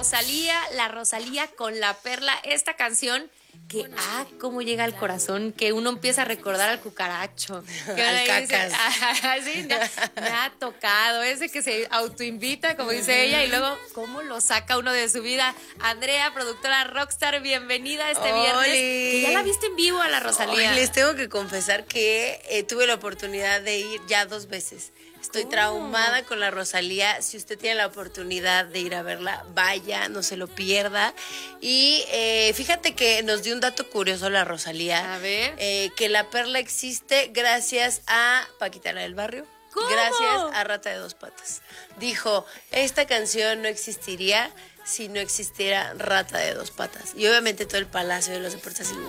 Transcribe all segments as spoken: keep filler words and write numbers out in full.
Rosalía, la Rosalía con La Perla, esta canción que, ah, cómo llega al corazón, que uno empieza a recordar al cucaracho. Que Al uno dice, cacas. ah, sí, me ha, me ha tocado, ese que se autoinvita, como dice ella, y luego, ¿cómo lo saca uno de su vida? Andrea, productora rockstar, bienvenida este viernes. ¡Oli! Que ya la viste en vivo a la Rosalía. Ay, les tengo que confesar que eh, tuve la oportunidad de ir ya dos veces. Estoy Oh. traumada con la Rosalía. Si usted tiene la oportunidad de ir a verla, vaya, no se lo pierda. Y eh, fíjate que nos dio un dato curioso la Rosalía. A ver. Eh, que La Perla existe gracias a Paquita la del Barrio. ¿Cómo? Gracias a Rata de Dos Patas. Dijo, esta canción no existiría si no existiera Rata de Dos Patas. Y obviamente todo el Palacio de los Deportes así,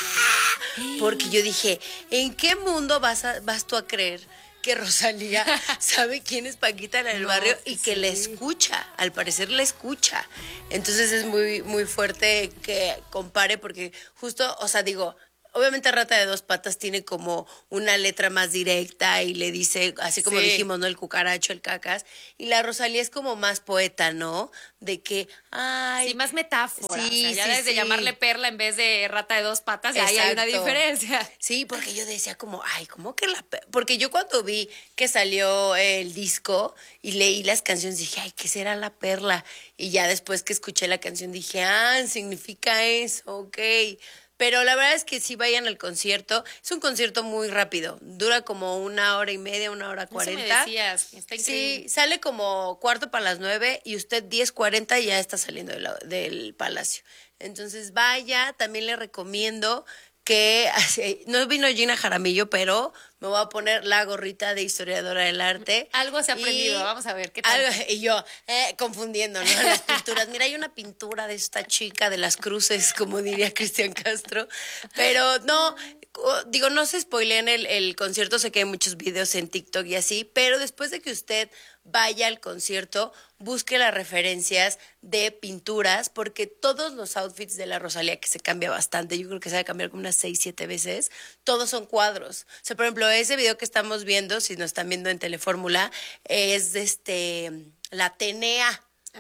¡guau! Porque yo dije, ¿en qué mundo vas, a, vas tú a creer que Rosalía sabe quién es Paquita la del No, Barrio y que sí. le escucha? Al parecer le escucha. Entonces es muy, muy fuerte que compare porque justo, o sea, digo, obviamente Rata de Dos Patas tiene como una letra más directa y le dice, así como Sí. dijimos, ¿no? El cucaracho, el cacas. Y la Rosalía es como más poeta, ¿no? De que, ay... Sí, más metáfora. Sí, o sea, ya sí, desde sí. llamarle perla en vez de rata de dos patas, ya ahí hay una Exacto. diferencia. Sí, porque yo decía como, ay, ¿cómo que la...? pe-? Porque yo cuando vi que salió el disco y leí las canciones, dije, ay, ¿qué será La Perla? Y ya después que escuché la canción dije, ah, significa eso, ok. Pero la verdad es que sí vayan al concierto. Es un concierto muy rápido. Dura como una hora y media, una hora Eso me cuarenta. decías, está increíble. Sí, sale como cuarto para las nueve y usted diez cuarenta ya está saliendo de la- del palacio. Entonces vaya, también le recomiendo que, así, no vino Gina Jaramillo, pero me voy a poner la gorrita de historiadora del arte. Algo se ha Y aprendido, vamos a ver, ¿qué tal? algo- y yo, eh, confundiendo, ¿no? Las pinturas. Mira, hay una pintura de esta chica de las cruces, como diría Cristian Castro. Pero no, o- digo, no se spoileen el, el concierto. Sé que hay muchos videos en TikTok y así, pero después de que usted vaya al concierto, busque las referencias de pinturas, porque todos los outfits de la Rosalía, que se cambia bastante, yo creo que se va a cambiar como unas seis, siete veces, todos son cuadros. O sea, por ejemplo, ese video que estamos viendo, si nos están viendo en Telefórmula, es de este, la Atenea.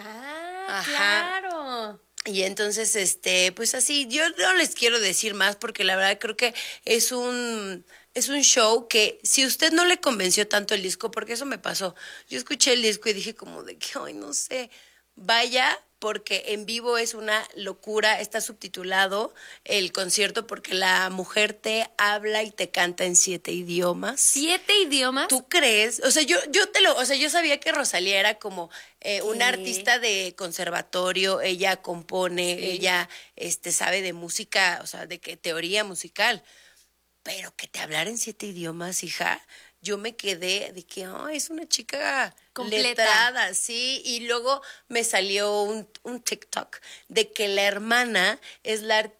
Ah, Ajá. claro. Y entonces, este, pues así, yo no les quiero decir más porque la verdad creo que es un, es un show que si usted no le convenció tanto el disco, porque eso me pasó, yo escuché el disco y dije como de que, ay, no sé, vaya, porque en vivo es una locura, está subtitulado el concierto porque la mujer te habla y te canta en siete idiomas. ¿Siete idiomas? ¿Tú crees? O sea, yo, yo te lo, o sea, yo sabía que Rosalía era como eh, una ¿Qué? artista de conservatorio, ella compone, Sí. ella este, sabe de música, o sea, de que teoría musical, pero que te hablara en siete idiomas, hija, yo me quedé de que, ay, es una chica Completa. letrada, sí, y luego me salió un, un TikTok de que la hermana es la,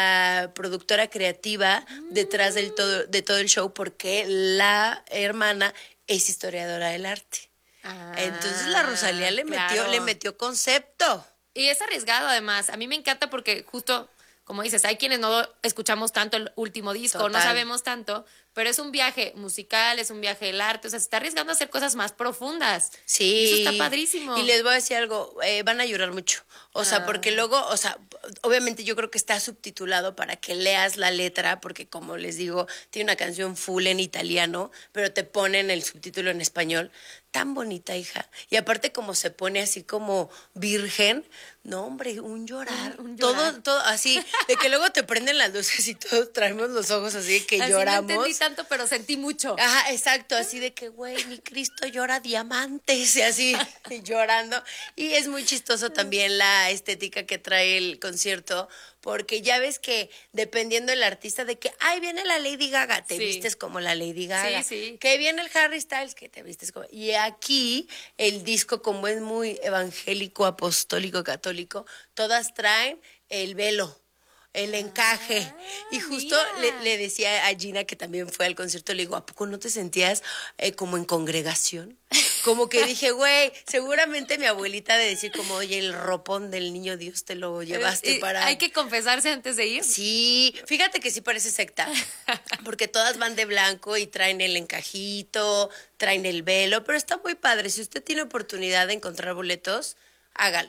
la productora creativa detrás del todo, de todo el show porque la hermana es historiadora del arte. Ah, Entonces la Rosalía le metió, claro. le metió concepto. Y es arriesgado además. A mí me encanta porque justo, como dices, hay quienes no escuchamos tanto el último disco, no Total. sabemos tanto, pero es un viaje musical, es un viaje del arte, o sea, se está arriesgando a hacer cosas más profundas. Sí. Y eso está padrísimo. Y les voy a decir algo, eh, van a llorar mucho. O sea, Ah. porque luego, o sea, obviamente yo creo que está subtitulado para que leas la letra, porque como les digo, tiene una canción full en italiano, pero te ponen el subtítulo en español. Tan bonita, hija. Y aparte como se pone así como virgen, no, hombre, un llorar. Un- un llorar. Todo, todo así, de que luego te prenden las luces y todos traemos los ojos así de que Así lloramos. no entendí tanto, pero sentí mucho. Ajá, exacto, así de que, güey, mi Cristo llora diamantes y así, y llorando. Y es muy chistoso también la estética que trae el concierto, porque ya ves que dependiendo del artista, de que, ay, viene la Lady Gaga, te Sí. vistes como la Lady Gaga. Sí, sí. Que viene el Harry Styles, que te vistes como... Y aquí el disco, como es muy evangélico, apostólico, católico, todas traen el velo. El encaje. Y justo mira. le, le decía a Gina, que también fue al concierto, le digo, ¿a poco no te sentías eh, como en congregación? Como que dije, güey, seguramente mi abuelita de decir como, oye, el ropón del niño Dios te lo llevaste Y para... Hay que confesarse antes de ir. Sí, fíjate que sí parece secta, porque todas van de blanco y traen el encajito, traen el velo, pero está muy padre. Si usted tiene oportunidad de encontrar boletos, hágalo.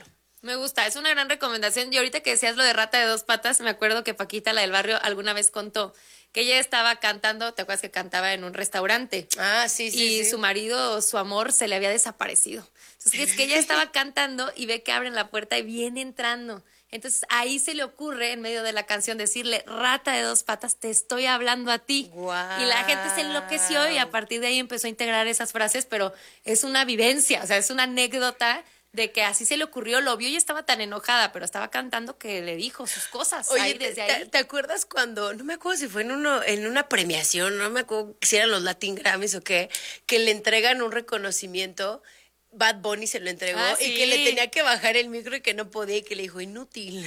Me gusta, es una gran recomendación. Y ahorita que decías lo de rata de dos patas, me acuerdo que Paquita, la del barrio, alguna vez contó que ella estaba cantando, ¿te acuerdas que cantaba en un restaurante? Ah, sí, sí, Y sí. su marido, su amor, se le había desaparecido. Entonces es que ella estaba cantando y ve que abren la puerta y viene entrando. Entonces ahí se le ocurre, en medio de la canción, decirle, rata de dos patas, te estoy hablando a ti. Guau. Y la gente se enloqueció y a partir de ahí empezó a integrar esas frases, pero es una vivencia, o sea, es una anécdota de que así se le ocurrió, lo vio y estaba tan enojada, pero estaba cantando que le dijo sus cosas. Oye, ahí, desde ¿te, ahí. ¿te acuerdas cuando, no me acuerdo si fue en uno, en una premiación, no me acuerdo si eran los Latin Grammys o qué, que le entregan un reconocimiento, Bad Bunny se lo entregó Ah, y sí. que le tenía que bajar el micro y que no podía y que le dijo inútil.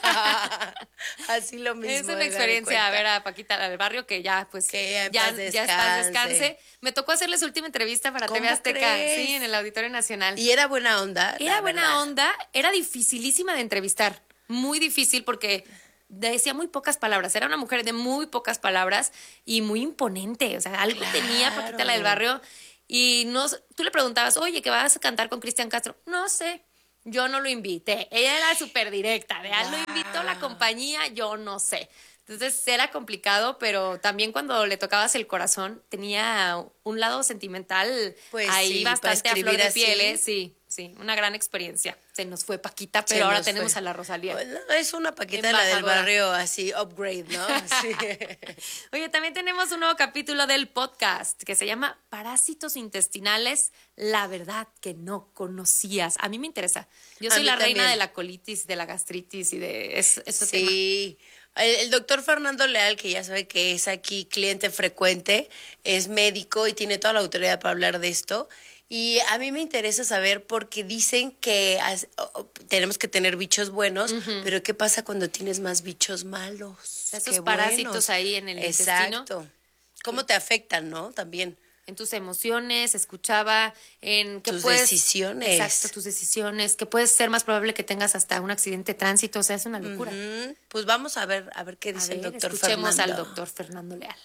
Así lo mismo. Es una haga de experiencia a cuenta. ver a Paquita la del barrio que ya pues Que ya en ya, paz ya está, descanse. descanse. Me tocó hacerle su última entrevista para T V ¿Cómo Azteca, crees? sí, en el Auditorio Nacional. Y era buena onda. Era la buena verdad. onda, era dificilísima de entrevistar, muy difícil porque decía muy pocas palabras, era una mujer de muy pocas palabras y muy imponente, o sea, algo Claro. tenía Paquita la del barrio y no, tú le preguntabas, oye, ¿que vas a cantar con Cristian Castro? No sé, yo no lo invité, ella era súper directa, de ah, lo invitó la compañía, yo no sé. Entonces era complicado, pero también cuando le tocabas el corazón tenía un lado sentimental Pues ahí sí, para bastante a flor escribir de así. piel, ¿eh? Sí, sí, una gran experiencia. Se nos fue Paquita, Se pero ahora nos tenemos fue. a la Rosalía. Bueno, es una paquita la del Embajadora. barrio así, upgrade, ¿no? Sí. Oye, también tenemos un nuevo capítulo del podcast que se llama Parásitos intestinales, la verdad que no conocías. A mí me interesa. Yo A soy mí la reina también. de la colitis, de la gastritis y de es- ese tema. Sí. El, el doctor Fernando Leal, que ya sabe que es aquí cliente frecuente, es médico y tiene toda la autoridad para hablar de esto. Y a mí me interesa saber porque dicen que as- o- o, tenemos que tener bichos buenos, pero ¿qué pasa cuando tienes más bichos malos? Esos Qué parásitos buenos. ahí en el Exacto. intestino. ¿Cómo te afectan, no? También. En tus emociones, escuchaba en que Tus puedes, decisiones. Exacto, tus decisiones, que puede ser más probable que tengas hasta un accidente de tránsito, o sea, es una locura. Mm, Pues vamos a ver, a ver qué A dice ver, el doctor escuchemos Fernando. al doctor Fernando Leal.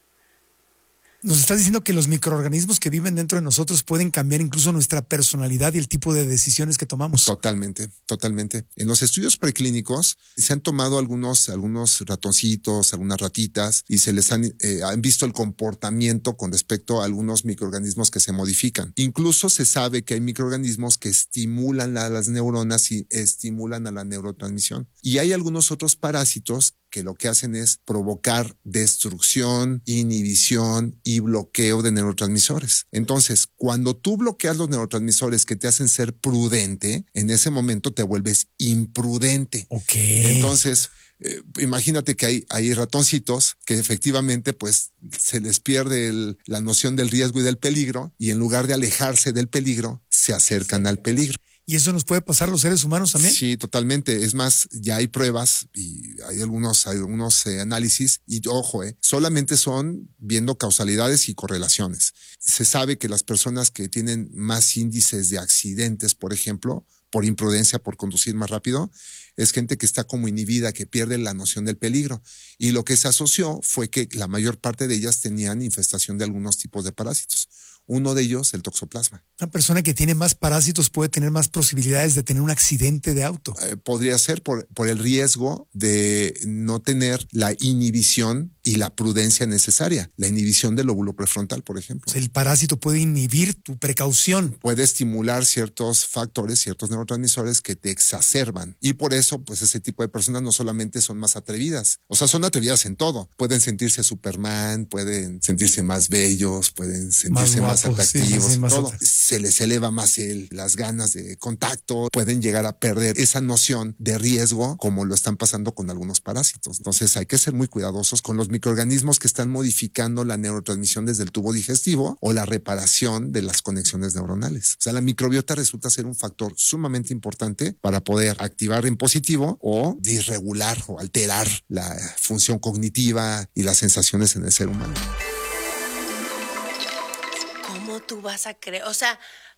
Nos está diciendo que los microorganismos que viven dentro de nosotros pueden cambiar incluso nuestra personalidad y el tipo de decisiones que tomamos. Totalmente, totalmente. En los estudios preclínicos se han tomado algunos, algunos ratoncitos, algunas ratitas y se les han, eh, han visto el comportamiento con respecto a algunos microorganismos que se modifican. Incluso se sabe que hay microorganismos que estimulan a las neuronas y estimulan a la neurotransmisión. Y hay algunos otros parásitos que lo que hacen es provocar destrucción, inhibición y bloqueo de neurotransmisores. Entonces, cuando tú bloqueas los neurotransmisores que te hacen ser prudente, en ese momento te vuelves imprudente. Ok. Entonces, eh, imagínate que hay, hay ratoncitos que efectivamente pues se les pierde el- la noción del riesgo y del peligro y en lugar de alejarse del peligro, se acercan al peligro. ¿Y eso nos puede pasar a los seres humanos también? Sí, totalmente. Es más, ya hay pruebas y hay algunos, hay algunos eh, análisis y ojo, eh, solamente son viendo causalidades y correlaciones. Se sabe que las personas que tienen más índices de accidentes, por ejemplo, por imprudencia, por conducir más rápido, es gente que está como inhibida, que pierde la noción del peligro. Y lo que se asoció fue que la mayor parte de ellas tenían infestación de algunos tipos de parásitos. Uno de ellos, el toxoplasma. Una persona que tiene más parásitos puede tener más posibilidades de tener un accidente de auto. Eh, podría ser por, por el riesgo de no tener la inhibición y la prudencia necesaria. La inhibición del lóbulo prefrontal, por ejemplo. O sea, el parásito puede inhibir tu precaución. Puede estimular ciertos factores, ciertos neurotransmisores que te exacerban. Y por eso, pues ese tipo de personas no solamente son más atrevidas, o sea, son atrevidas en todo. Pueden sentirse Superman, pueden sentirse más bellos, pueden sentirse más, guapos, sí, atractivos, sí, sí, más todo. atractivos. Se les eleva más el, las ganas de contacto, pueden llegar a perder esa noción de riesgo como lo están pasando con algunos parásitos. Entonces hay que ser muy cuidadosos con los microorganismos que están modificando la neurotransmisión desde el tubo digestivo o la reparación de las conexiones neuronales. O sea, la microbiota resulta ser un factor sumamente importante para poder activar en positivo o disregular o alterar la función cognitiva y las sensaciones en el ser humano. ¿Cómo tú vas a creer? O sea,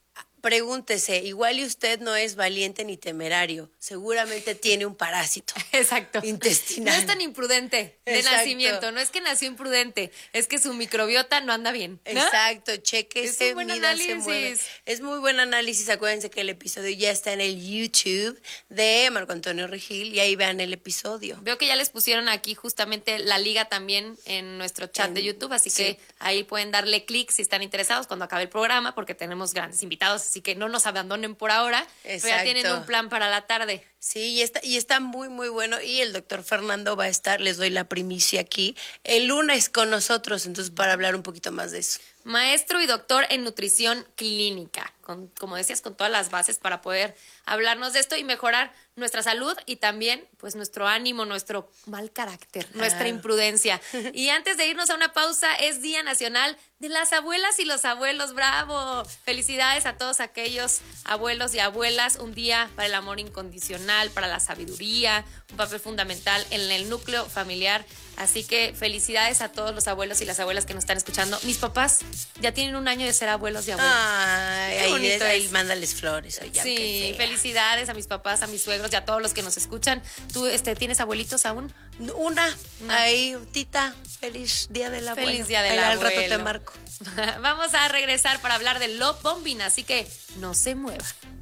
pregúntese, igual y usted no es valiente ni temerario, seguramente tiene un parásito. Exacto. Intestinal. No es tan imprudente de Exacto. nacimiento, no es que nació imprudente, es que su microbiota no anda bien, ¿no? Exacto, chéquese, Es un buen mida, se mueve. análisis. Es muy buen análisis, acuérdense que el episodio ya está en el YouTube de Marco Antonio Regil y ahí vean el episodio. Veo que ya les pusieron aquí justamente la liga también en nuestro chat En- de YouTube, así sí. que ahí pueden darle clic si están interesados cuando acabe el programa, porque tenemos grandes invitados, así que no nos abandonen por ahora, pero ya Exacto. tienen un plan para la tarde. Sí, y está, y está muy, muy bueno. Y el doctor Fernando va a estar, les doy la primicia aquí, el lunes con nosotros, entonces para hablar un poquito más de eso. Maestro y doctor en nutrición clínica, con, como decías, con todas las bases para poder hablarnos de esto y mejorar nuestra salud y también pues nuestro ánimo, nuestro mal carácter, nuestra Claro. imprudencia. Y antes de irnos a una pausa, es Día Nacional de las Abuelas y los Abuelos. ¡Bravo! Felicidades a todos aquellos abuelos y abuelas. Un día para el amor incondicional, para la sabiduría, un papel fundamental en el núcleo familiar. Así que felicidades a todos los abuelos y las abuelas que nos están escuchando. Mis papás ya tienen un año de ser abuelos y abuelas. Ay, Qué ahí, bonito es, ahí es. mándales flores. Ay, ya, Sí, qué fea. felicidades a mis papás, a mis suegros y a todos los que nos escuchan. ¿Tú este, tienes abuelitos aún? Una, ahí, tita, feliz día del abuelo. Feliz día del Ahí al rato abuelo. te marco. Vamos a regresar para hablar del Love Bombing, así que no se mueva.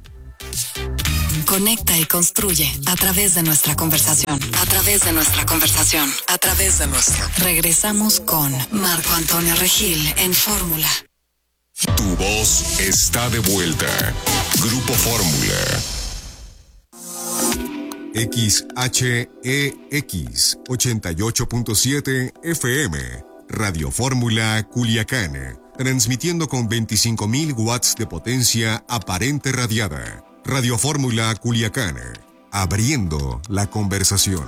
Conecta y construye a través de nuestra conversación. A través de nuestra conversación. A través de nuestra. Regresamos con Marco Antonio Regil en Fórmula. Tu voz está de vuelta. Grupo Fórmula. X H E X ochenta y ocho punto siete F M. Radio Fórmula Culiacán. Transmitiendo con veinticinco mil watts de potencia aparente radiada. Radio Fórmula Culiacán. Abriendo la conversación.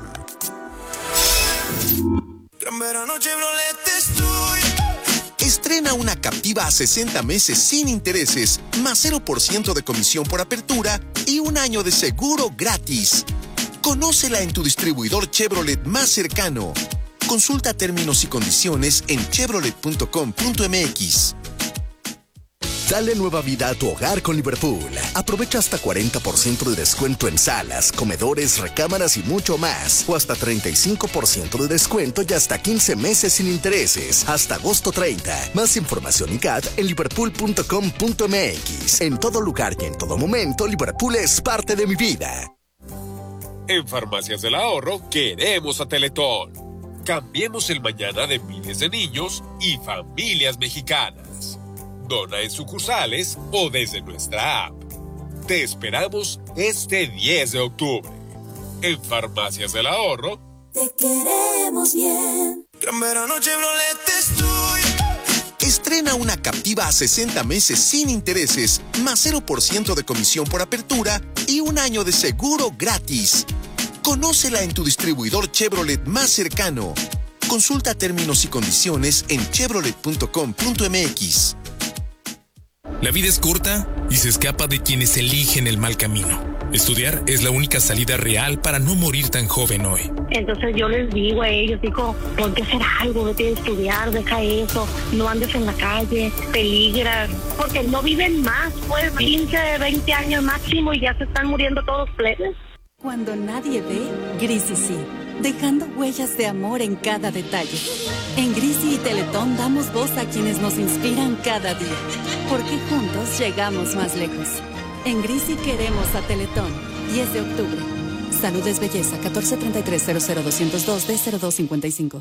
Gran verano Chevrolet estoy. Estrena una Captiva a sesenta meses sin intereses, más cero por ciento de comisión por apertura y un año de seguro gratis. Conócela en tu distribuidor Chevrolet más cercano. Consulta términos y condiciones en chevrolet punto com punto m x. Dale nueva vida a tu hogar con Liverpool. Aprovecha hasta cuarenta por ciento de descuento en salas, comedores, recámaras y mucho más. O hasta treinta y cinco por ciento de descuento y hasta quince meses sin intereses. Hasta agosto treinta. Más información y C A T en liverpool punto com punto m x. En todo lugar y en todo momento, Liverpool es parte de mi vida. En Farmacias del Ahorro queremos a Teletón. Cambiemos el mañana de miles de niños y familias mexicanas. Dona en sucursales o desde nuestra app. Te esperamos este diez de octubre. En Farmacias del Ahorro. Te queremos bien. Gran verano Chevrolet estoy. Estrena una Captiva a sesenta meses sin intereses, más cero por ciento de comisión por apertura y un año de seguro gratis. Conócela en tu distribuidor Chevrolet más cercano. Consulta términos y condiciones en chevrolet punto com punto m x. La vida es corta y se escapa de quienes eligen el mal camino. Estudiar es la única salida real para no morir tan joven hoy. Entonces yo les digo a ellos, digo, ponte a hacer algo, vete a estudiar, deja eso, no andes en la calle, peligras, porque no viven más, pues quince, veinte años máximo y ya se están muriendo todos plebes. Cuando nadie ve, Grisi sí, dejando huellas de amor en cada detalle. En Grisi y Teletón damos voz a quienes nos inspiran cada día, porque juntos llegamos más lejos. En Grisi queremos a Teletón, diez de octubre. Salud es belleza, catorce treinta y tres cero cero dos cero dos D cero dos cincuenta y cinco.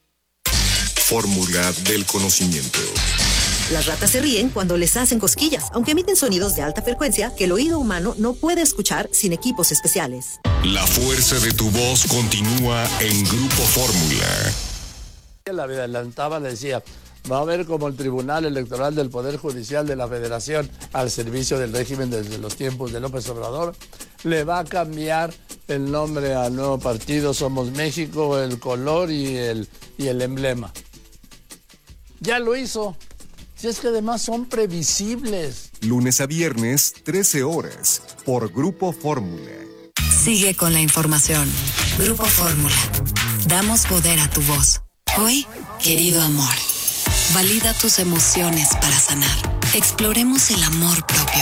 Fórmula del conocimiento. Las ratas se ríen cuando les hacen cosquillas, aunque emiten sonidos de alta frecuencia que el oído humano no puede escuchar sin equipos especiales. La fuerza de tu voz continúa en Grupo Fórmula. La adelantaba, le decía, va a haber como el Tribunal Electoral del Poder Judicial de la Federación al servicio del régimen desde los tiempos de López Obrador. Le va a cambiar el nombre al nuevo partido Somos México, el color y el, y el emblema. Ya lo hizo. Si es que además son previsibles. Lunes a viernes, trece horas, por Grupo Fórmula. Sigue con la información. Grupo Fórmula. Damos poder a tu voz. Hoy, querido amor, valida tus emociones para sanar. Exploremos el amor propio.